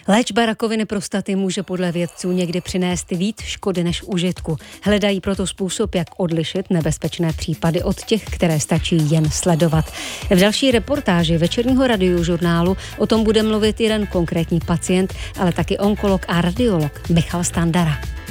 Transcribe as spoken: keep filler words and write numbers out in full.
Léčba rakoviny prostaty může podle vědců někdy přinést víc škody než užitku. Hledají proto způsob, jak odlišit nebezpečné případy od těch, které stačí jen sledovat. V další reportáži večerního radiožurnálu o tom bude mluvit jeden konkrétní pacient, ale taky onkolog a radiolog Michal Standara.